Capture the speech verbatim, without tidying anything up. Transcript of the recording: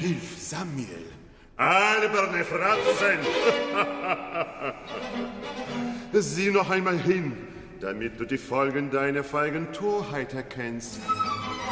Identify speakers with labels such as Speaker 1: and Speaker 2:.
Speaker 1: Hilf, Samuel.
Speaker 2: Alberne Fratzen!
Speaker 1: Sieh noch einmal hin, damit du die Folgen deiner feigen Torheit erkennst.